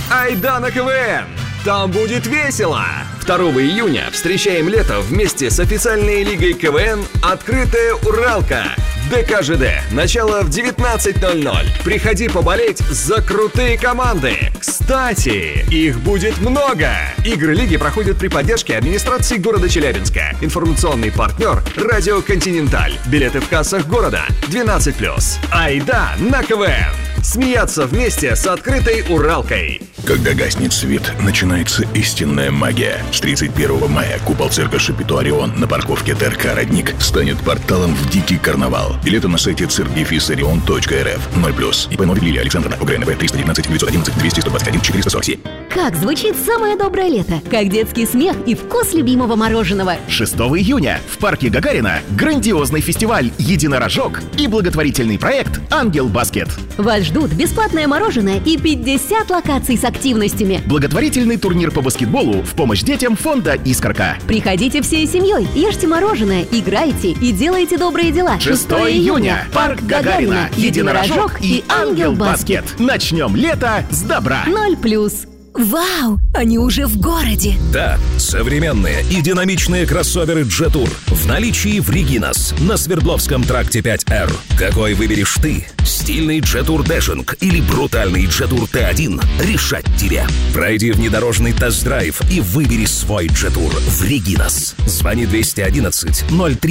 Айда на КВН! Там будет весело! 2 июня встречаем лето вместе с официальной лигой КВН «Открытая Уралка». ДКЖД. Начало в 19:00. Приходи поболеть за крутые команды. Кстати, их будет много. Игры лиги проходят при поддержке администрации города Челябинска. Информационный партнер «Радио Континенталь». Билеты в кассах города. 12+. Айда на КВН! Смеяться вместе с «Открытой Уралкой». Когда гаснет свет, начинается истинная магия. С 31 мая купол цирка Шапито Орион на парковке ТРК «Родник» станет порталом в дикий карнавал. Билеты на сайте cirque-du-soleil.rf 0+. ИП Новик Лилия Александровна, УГРНВ 319 911 200 121 447. Как звучит самое доброе лето? Как детский смех и вкус любимого мороженого. 6 июня в парке Гагарина грандиозный фестиваль «Единорожок» и благотворительный проект «Ангел Баскет». Вас ждут бесплатное мороженое и 50 локаций с активностями. Благотворительный турнир по баскетболу в помощь детям фонда «Искорка». Приходите всей семьей, ешьте мороженое, играйте и делайте добрые дела. 6 июня. Парк Гагарина, Единорожок и Ангел Баскет. Начнем лето с добра. 0+. Вау! Они уже в городе! Да, современные и динамичные кроссоверы Jetour в наличии в Регинас на Свердловском тракте 5R. Какой выберешь ты? Стильный Jetour Dashing или брутальный Jetour T1? Решать тебе. Пройди внедорожный тест-драйв и выбери свой Jetour в Регинас. Звони 211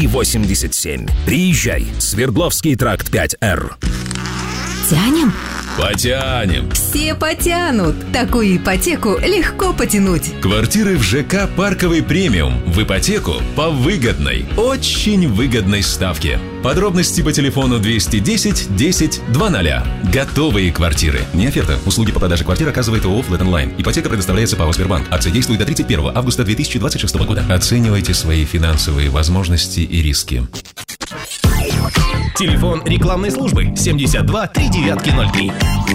0387. Приезжай. Свердловский тракт 5R. Тянем? Потянем. Все потянут. Такую ипотеку легко потянуть. Квартиры в ЖК «Парковый премиум» в ипотеку по выгодной, очень выгодной ставке. Подробности по телефону 210 10 00. Готовые квартиры. Не оферта. Услуги по продаже квартир оказывает ООО «Флэт Онлайн». Ипотека предоставляется ПАО «Сбербанк». Акция действует до 31 августа 2026 года. Оценивайте свои финансовые возможности и риски. Телефон рекламной службы 72 3903.